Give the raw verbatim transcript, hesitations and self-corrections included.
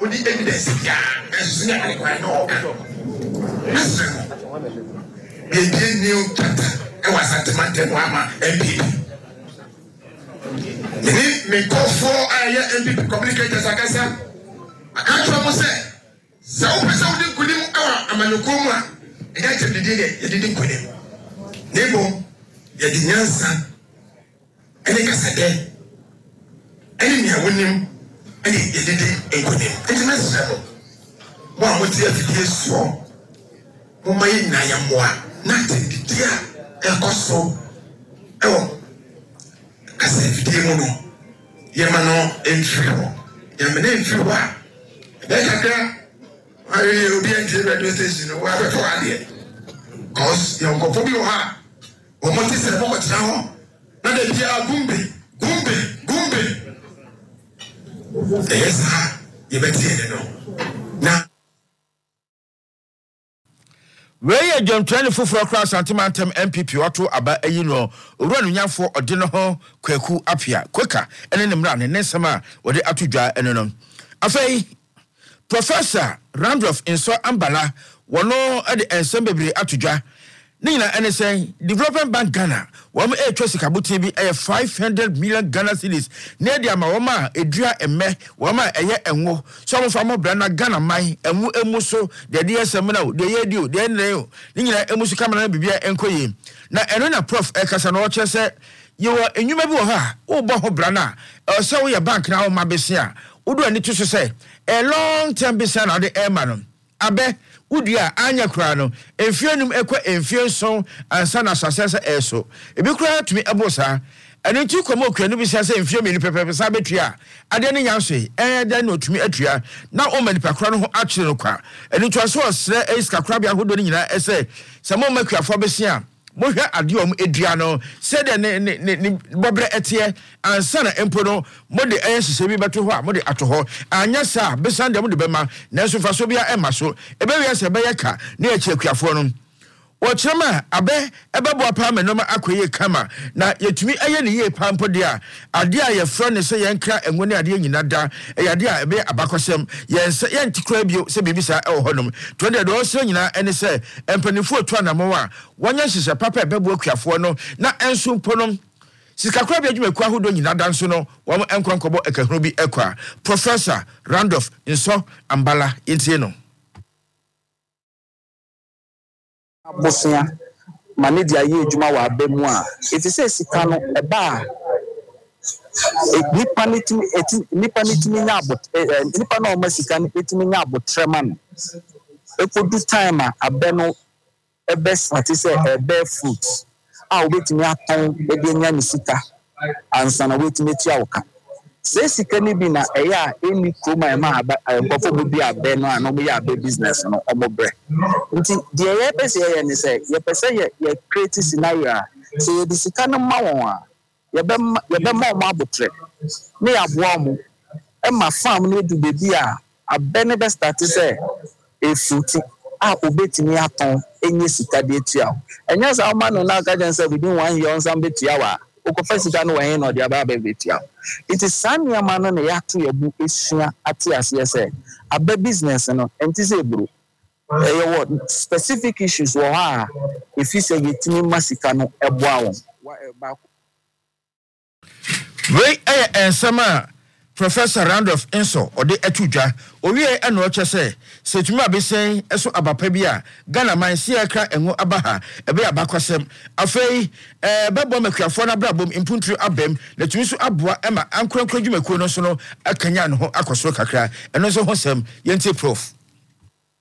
odi evidence ya ensinya ni kwa no asem e new chapter e was atmante no ama M P P ni me call for aya M P P communicators akasa akatwa mo se se o pesa odi kunim awa amanyokomu a e ga je didi de e didi kunim nebo ya dinyansa ene kasade ene mi awonim ene e didi enkunim enti na sebo mo amoti afidie so mo mai na ya moa na tendidia ekoso ewo kase fidie mu no ye ma no enfiro ye me na enfiro a be kakra ayi obi enti radio station no wa be to ade cause ye nkofo bi o ha o mo ti se mo ko tira ho na de bia gumbe gumbe gumbe esa ye be tie no na Weye John twenty fufuro class antimantem M P P wato aba ayi no owura no nyafo ode no ho kwaku apia kweka ene ne mra ne nsema wode atodwa ene no afei Professor Randolph Inso Ambala wono ade ensem bebre atodwa nina ene say Development Bank Ghana wom e twesi kabuti bi e five hundred million Ghana cedis ne dia ma woma edua emme woma eye enwo so mo fa mo bra na Ghana mai emu emu so de de esem na de ye dio de nre nina emu so kamera na bibia enkoyi na eno na prof e kasa no che se yewo enwuma bi wo ha wo bo ho bra na e se wo ye bank na wo ma besia wo do ani to so se a long term besia na de e ma no abe udia anya kura no enfienum ekwa enfienson ansa na sasese eso ebi kura tumi ebosa eno ti komo kura no bi sase enfiem ni pepepe sa betua ade ne nyanso eh de no tumi atua na o mani pakura no ho akire no kwa eno to so osre eska kura bia hodo ni nyina ese samo makuafo besia mo hwe ade om edua no se de ne ne bobre etie ansa na empo no mo de eh hye bi beto ho a mo de ato ho anya sa besan de mo de bema na so fa so bia e ma so e be wi se be yeka na e chiakuafo no wo chema abe ebebo apa me no ma akoye kama na yetumi eye ne ye pampo de a ade a ye fro ne se ye nkra enwo ne ade nyina da e ade a ebe abakosem ye se ye ntikra bio se bibisa e wo honom to de do se nyina ene se empanifo otu anamo a wonya hyehyɛ papa ebebo akuafo no na enso mponom sikakra bi adwumaku ahodo nyina da nso no wo enkonkobo ekahuru bi ekwa Professor Randolph Inso Ambala intie no Bosia manedia ye adwuma wa abemu a eti se sika no eba nipa nitimi nipa nitimi nya abot nipa na o masika nitimi nya abotrema no ekodu time a abeno ebe sati se ebe fruit a obetimi aton ebe nya ni sika ansa na wetimi tia woka se sika ni bi na eya eni kroma e ma nkofo bi abe no ano bi abe business no omobre nti de ye pese ye ni se ye pese ye ye create scenario se ye di sika no ma won a ye be ye be ma mo abotre ne aboa mo e ma farm no du bebi a abe ne be start se e fruit a obetimi aton enye sika de etua enya sa o ma no na ka jan se within one year on some betua wa okofasida no wen no dia ba ba betia it is sanya mano na ya to yabu esua ati ase se aba business no enti se bro eh what specific issues wo ha if you say yetini masika no eboa won we eh ensama Professor Randolph Inso ode atudwa owie eno oche se setumi abesen eso abapa bi a Ghana man se akra enwo abaha ebe abakosem afei eh bebo makuafo na brabom impuntri abem na tumi so aboa ema ankorankora dwumakuo no so no akanya no ho akosoro kakra eno so hosem yenti prof